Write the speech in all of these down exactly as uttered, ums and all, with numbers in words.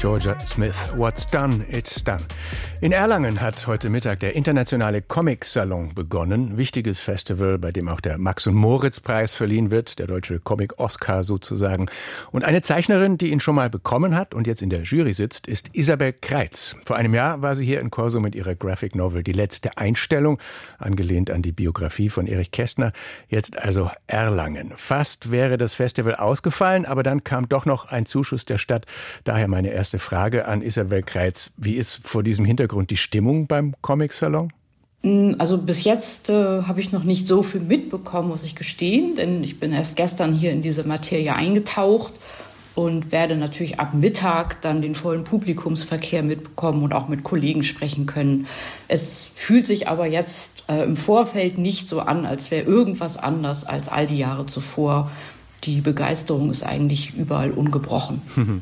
Georgia Smith. What's done, it's done. In Erlangen hat heute Mittag der internationale Comic-Salon begonnen. Wichtiges Festival, bei dem auch der Max-und-Moritz-Preis verliehen wird, der deutsche Comic-Oscar sozusagen. Und eine Zeichnerin, die ihn schon mal bekommen hat und jetzt in der Jury sitzt, ist Isabel Kreitz. Vor einem Jahr war sie hier in Corso mit ihrer Graphic Novel Die letzte Einstellung, angelehnt an die Biografie von Erich Kästner. Jetzt also Erlangen. Fast wäre das Festival ausgefallen, aber dann kam doch noch ein Zuschuss der Stadt. Daher meine erste Frage an Isabel Kreitz. Wie ist vor diesem Hintergrund die Stimmung beim Comic-Salon? Also bis jetzt äh, habe ich noch nicht so viel mitbekommen, muss ich gestehen, denn ich bin erst gestern hier in diese Materie eingetaucht und werde natürlich ab Mittag dann den vollen Publikumsverkehr mitbekommen und auch mit Kollegen sprechen können. Es fühlt sich aber jetzt äh, im Vorfeld nicht so an, als wäre irgendwas anders als all die Jahre zuvor. Die Begeisterung ist eigentlich überall ungebrochen.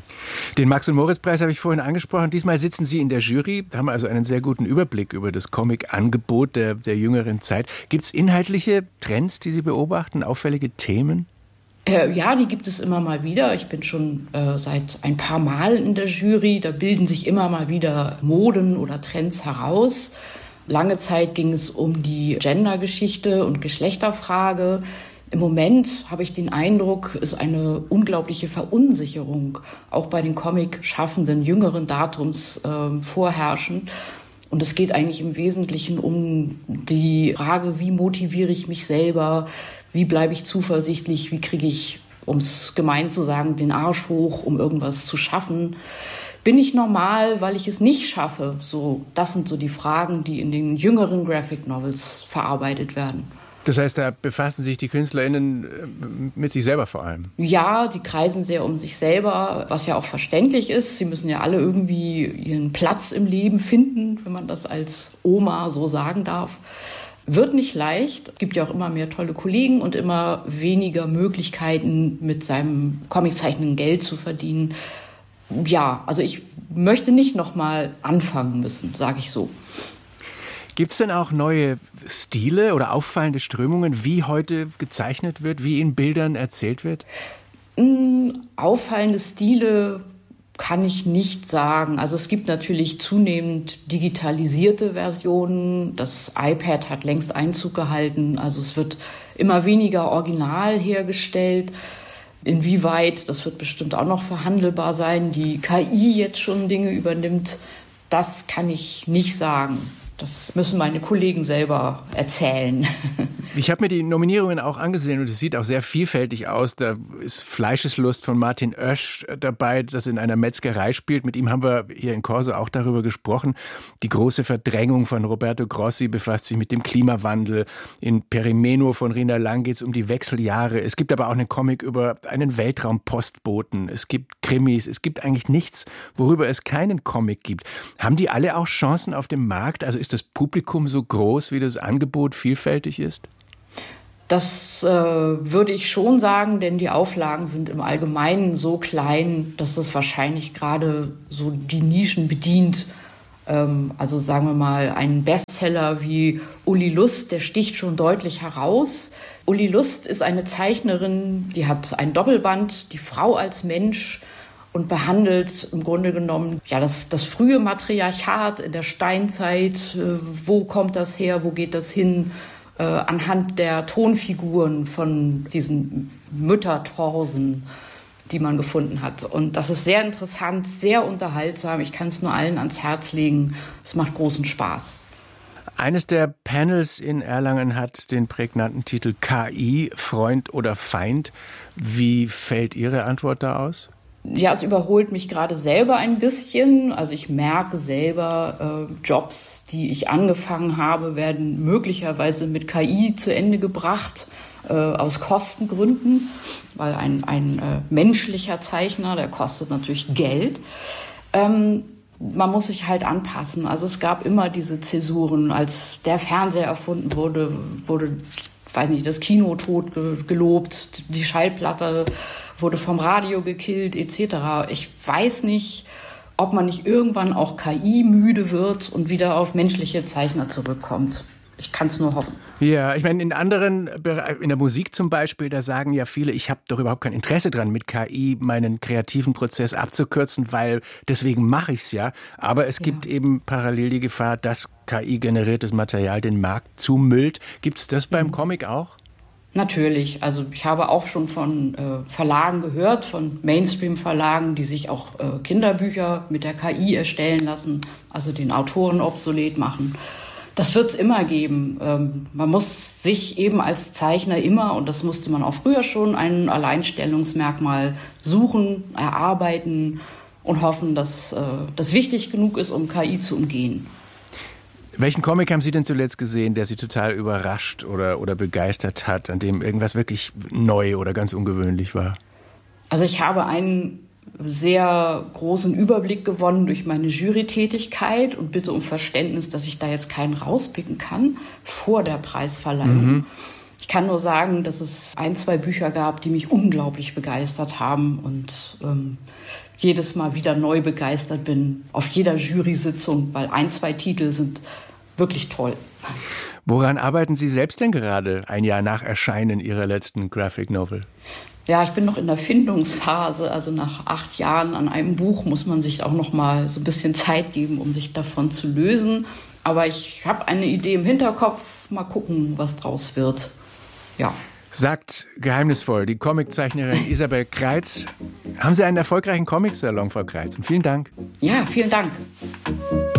Den Max-und-Moritz-Preis habe ich vorhin angesprochen. Diesmal sitzen Sie in der Jury, haben also einen sehr guten Überblick über das Comic-Angebot der, der jüngeren Zeit. Gibt es inhaltliche Trends, die Sie beobachten, auffällige Themen? Äh, ja, die gibt es immer mal wieder. Ich bin schon äh, seit ein paar Mal in der Jury. Da bilden sich immer mal wieder Moden oder Trends heraus. Lange Zeit ging es um die Gender-Geschichte und Geschlechterfrage. Im Moment habe ich den Eindruck, ist eine unglaubliche Verunsicherung auch bei den Comic-Schaffenden jüngeren Datums äh, vorherrschend. Und es geht eigentlich im Wesentlichen um die Frage, wie motiviere ich mich selber, wie bleibe ich zuversichtlich, wie kriege ich, um es gemein zu sagen, den Arsch hoch, um irgendwas zu schaffen. Bin ich normal, weil ich es nicht schaffe? So, das sind so die Fragen, die in den jüngeren Graphic Novels verarbeitet werden. Das heißt, da befassen sich die KünstlerInnen mit sich selber vor allem? Ja, die kreisen sehr um sich selber, was ja auch verständlich ist. Sie müssen ja alle irgendwie ihren Platz im Leben finden, wenn man das als Oma so sagen darf. Wird nicht leicht. Es gibt ja auch immer mehr tolle Kollegen und immer weniger Möglichkeiten, mit seinem Comiczeichnen Geld zu verdienen. Ja, also ich möchte nicht nochmal anfangen müssen, sage ich so. Gibt es denn auch neue Stile oder auffallende Strömungen, wie heute gezeichnet wird, wie in Bildern erzählt wird? Mm, auffallende Stile kann ich nicht sagen. Also es gibt natürlich zunehmend digitalisierte Versionen. Das iPad hat längst Einzug gehalten. Also es wird immer weniger original hergestellt. Inwieweit, das wird bestimmt auch noch verhandelbar sein, die K I jetzt schon Dinge übernimmt, das kann ich nicht sagen. Das müssen meine Kollegen selber erzählen. Ich habe mir die Nominierungen auch angesehen und es sieht auch sehr vielfältig aus. Da ist Fleischeslust von Martin Oesch dabei, das in einer Metzgerei spielt. Mit ihm haben wir hier in Corso auch darüber gesprochen. Die große Verdrängung von Roberto Grossi befasst sich mit dem Klimawandel. In Perimeno von Rina Lang geht es um die Wechseljahre. Es gibt aber auch einen Comic über einen Weltraumpostboten. Es gibt Krimis. Es gibt eigentlich nichts, worüber es keinen Comic gibt. Haben die alle auch Chancen auf dem Markt? Also ist das Publikum so groß, wie das Angebot vielfältig ist? Das äh, würde ich schon sagen, denn die Auflagen sind im Allgemeinen so klein, dass das wahrscheinlich gerade so die Nischen bedient. Ähm, also sagen wir mal, ein Bestseller wie Uli Lust, der sticht schon deutlich heraus. Uli Lust ist eine Zeichnerin, die hat ein Doppelband, die Frau als Mensch, und behandelt im Grunde genommen ja das, das frühe Matriarchat in der Steinzeit. Äh, wo kommt das her, wo geht das hin? Äh, anhand der Tonfiguren von diesen Müttertorsen, die man gefunden hat. Und das ist sehr interessant, sehr unterhaltsam. Ich kann es nur allen ans Herz legen. Es macht großen Spaß. Eines der Panels in Erlangen hat den prägnanten Titel K I, Freund oder Feind. Wie fällt Ihre Antwort da aus? Ja, es überholt mich gerade selber ein bisschen. Also ich merke selber, äh, Jobs, die ich angefangen habe, werden möglicherweise mit K I zu Ende gebracht, äh, aus Kostengründen, weil ein, ein äh, menschlicher Zeichner, der kostet natürlich Geld. Ähm, man muss sich halt anpassen. Also es gab immer diese Zäsuren. Als der Fernseher erfunden wurde, wurde, weiß nicht, das Kino tot ge- gelobt, die Schallplatte wurde vom Radio gekillt, et cetera. Ich weiß nicht, ob man nicht irgendwann auch K I müde wird und wieder auf menschliche Zeichner zurückkommt. ich kann es nur hoffen. Ja, ich meine, in anderen, in der Musik zum Beispiel, da sagen ja viele, ich habe doch überhaupt kein Interesse dran, mit K I meinen kreativen Prozess abzukürzen, weil deswegen mache ich es ja. Aber es gibt ja eben parallel die Gefahr, dass K I-generiertes Material den Markt zumüllt. Gibt es das beim mhm. Comic auch? Natürlich. Also ich habe auch schon von äh, Verlagen gehört, von Mainstream-Verlagen, die sich auch äh, Kinderbücher mit der K I erstellen lassen, also den Autoren obsolet machen. Das wird es immer geben. Ähm, man muss sich eben als Zeichner immer, und das musste man auch früher schon, ein Alleinstellungsmerkmal suchen, erarbeiten und hoffen, dass äh, das wichtig genug ist, um K I zu umgehen. Welchen Comic haben Sie denn zuletzt gesehen, der Sie total überrascht oder, oder begeistert hat, an dem irgendwas wirklich neu oder ganz ungewöhnlich war? Also ich habe einen sehr großen Überblick gewonnen durch meine Jurytätigkeit und bitte um Verständnis, dass ich da jetzt keinen rauspicken kann vor der Preisverleihung. Mhm. Ich kann nur sagen, dass es ein, zwei Bücher gab, die mich unglaublich begeistert haben und ähm, jedes Mal wieder neu begeistert bin auf jeder Jury-Sitzung, weil ein, zwei Titel sind wirklich toll. Woran arbeiten Sie selbst denn gerade, ein Jahr nach Erscheinen Ihrer letzten Graphic Novel? Ja, ich bin noch in der Findungsphase. Also nach acht Jahren an einem Buch muss man sich auch noch mal so ein bisschen Zeit geben, um sich davon zu lösen. Aber ich habe eine Idee im Hinterkopf. Mal gucken, was draus wird. Ja. Sagt geheimnisvoll die Comiczeichnerin Isabel Kreitz. Haben Sie einen erfolgreichen Comic-Salon, Frau Kreitz? Und vielen Dank. Ja, vielen Dank.